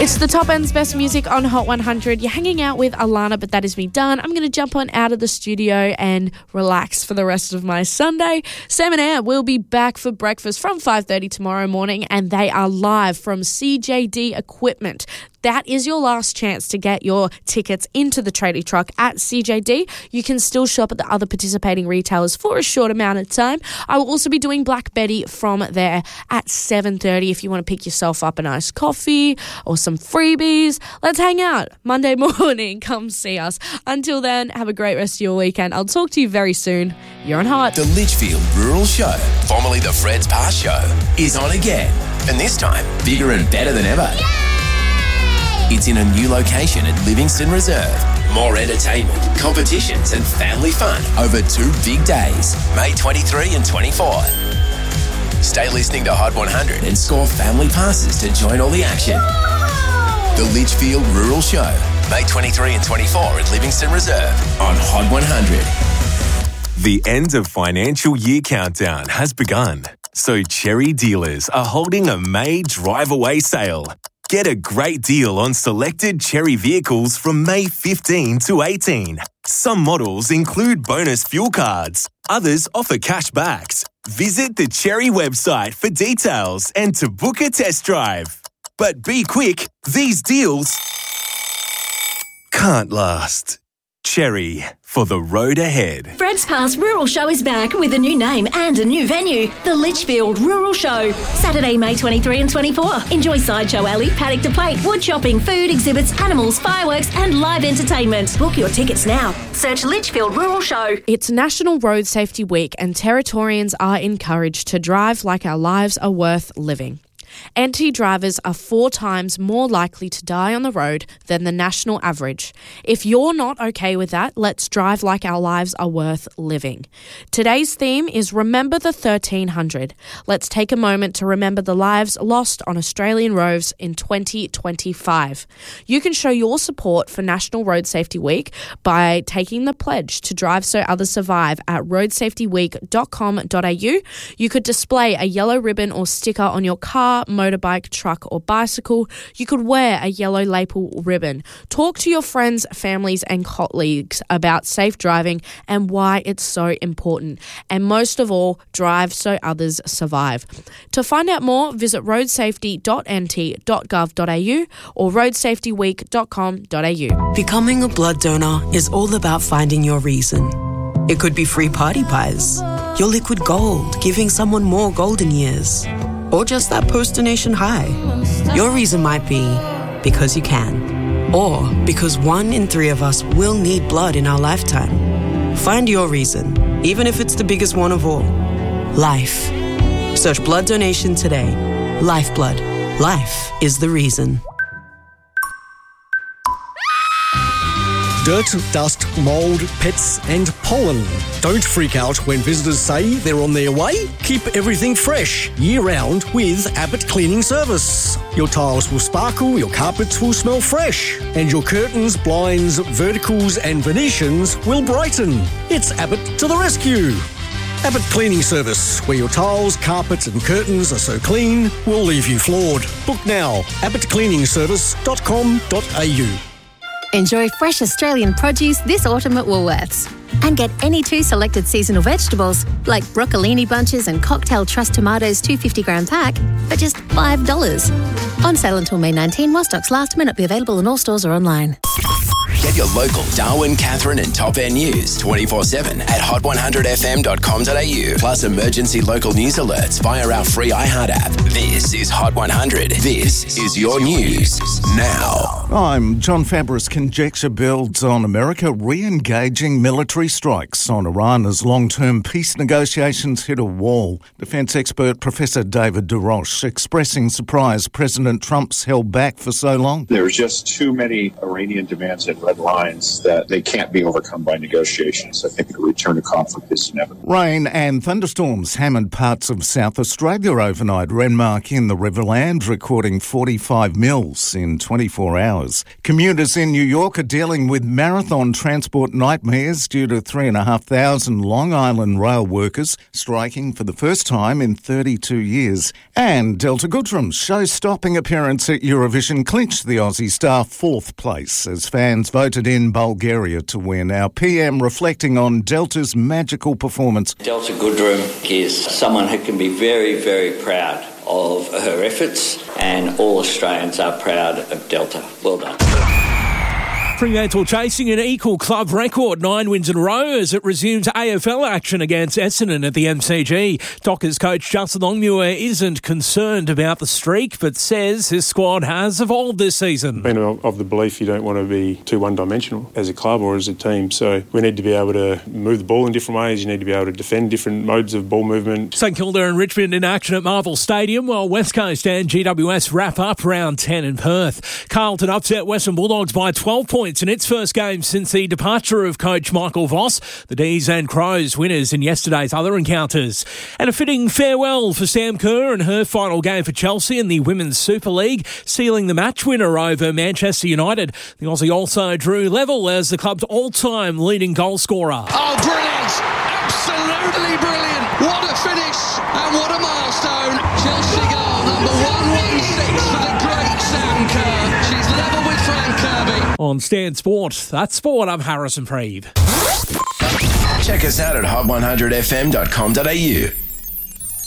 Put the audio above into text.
It's the Top End's best music on Hot 100. You're hanging out with Alana, but that is me done. I'm going to jump on out of the studio and relax for the rest of my Sunday. Sam and Ann will be back for breakfast from 5:30 tomorrow morning, and they are live from CJD Equipment. That is your last chance to get your tickets into the tradie truck at CJD. You can still shop at the other participating retailers for a short amount of time. I will also be doing Black Betty from there at 7:30 if you want to pick yourself up a nice coffee or some freebies. Let's hang out Monday morning. Come see us. Until then, have a great rest of your weekend. I'll talk to you very soon. You're on Hot. The Litchfield Rural Show, formerly the Fred's Pass Show, is on again. And this time, bigger and better than ever. It's in a new location at Livingston Reserve. More entertainment, competitions and family fun over 2 big days, May 23 and 24. Stay listening to Hot 100 and score family passes to join all the action. The Litchfield Rural Show, May 23 and 24 at Livingston Reserve on Hot 100. The end of financial year countdown has begun, so Cherry dealers are holding a May drive-away sale. Get a great deal on selected Cherry vehicles from May 15 to 18. Some models include bonus fuel cards. Others offer cash backs. Visit the Cherry website for details and to book a test drive. But be quick, these deals can't last. Cherry, for the road ahead. Fred's Pass Rural Show is back with a new name and a new venue, the Litchfield Rural Show. Saturday, May 23 and 24. Enjoy Sideshow Alley, paddock to plate, wood shopping, food, exhibits, animals, fireworks and live entertainment. Book your tickets now. Search Litchfield Rural Show. It's National Road Safety Week and Territorians are encouraged to drive like our lives are worth living. NT drivers are 4 times more likely to die on the road than the national average. If you're not okay with that, let's drive like our lives are worth living. Today's theme is Remember the 1300. Let's take a moment to remember the lives lost on Australian roads in 2025. You can show your support for National Road Safety Week by taking the pledge to drive so others survive at roadsafetyweek.com.au. You could display a yellow ribbon or sticker on your car, motorbike, truck or bicycle. You could wear a yellow lapel ribbon. Talk to your friends, families and colleagues about safe driving and why it's so important. And most of all, drive so others survive. To find out more, visit roadsafety.nt.gov.au or roadsafetyweek.com.au. Becoming a blood donor is all about finding your reason. It could be free party pies, your liquid gold, giving someone more golden years, or just that post-donation high. Your reason might be because you can, or because 1 in 3 of us will need blood in our lifetime. Find your reason, even if it's the biggest one of all. Life. Search blood donation today. Lifeblood. Life is the reason. Dirt, dust, mould, pets and pollen. Don't freak out when visitors say they're on their way. Keep everything fresh year-round with Abbott Cleaning Service. Your tiles will sparkle, your carpets will smell fresh, and your curtains, blinds, verticals and Venetians will brighten. It's Abbott to the rescue. Abbott Cleaning Service, where your tiles, carpets and curtains are so clean, will leave you floored. Book now, abbottcleaningservice.com.au. Enjoy fresh Australian produce this autumn at Woolworths. And get any 2 selected seasonal vegetables, like broccolini bunches and cocktail trust tomatoes 250-gram pack, for just $5. On sale until May 19, while stocks last. May not be available in all stores or online. Get your local Darwin, Catherine and Top End news 24/7 at hot100fm.com.au. Plus emergency local news alerts via our free iHeart app. This is Hot 100. This is your news now. I'm John Fabris. Conjecture builds on America re-engaging military strikes on Iran as long-term peace negotiations hit a wall. Defence expert Professor David DeRoche expressing surprise President Trump's held back for so long. There are just too many Iranian demands and Adelaide Lions that they can't be overcome by negotiations. I think a return to conflict is inevitable. Rain and thunderstorms hammered parts of South Australia overnight. Renmark in the Riverland recording 45 mils in 24 hours. Commuters in New York are dealing with marathon transport nightmares due to 3,500 Long Island rail workers striking for the first time in 32 years. And Delta Goodrum's show-stopping appearance at Eurovision clinched the Aussie star fourth place as fans voted in Bulgaria to win. Our PM reflecting on Delta's magical performance. Delta Goodrum is someone who can be very, very proud of her efforts, and all Australians are proud of Delta. Well done. Fremantle chasing an equal club record, 9 wins in a row as it resumes AFL action against Essendon at the MCG. Dockers coach Justin Longmuir isn't concerned about the streak, but says his squad has evolved this season. I've been of the belief you don't want to be too one-dimensional as a club or as a team, so we need to be able to move the ball in different ways. You need to be able to defend different modes of ball movement. St Kilda and Richmond in action at Marvel Stadium, while West Coast and GWS wrap up round 10 in Perth. Carlton upset Western Bulldogs by 12 points in its first game since the departure of coach Michael Voss. The D's and Crows winners in yesterday's other encounters. And a fitting farewell for Sam Kerr and her final game for Chelsea in the Women's Super League, sealing the match winner over Manchester United. The Aussie also drew level as the club's all-time leading goal scorer. Oh, brilliant! Absolutely brilliant! What a finish and what a milestone! Chelsea goal number 116 for the great Sam Kerr. She's level with Frank Kirby. On Stan Sport, that's Sport. I'm Harrison Preeve. Check us out at hot100fm.com.au.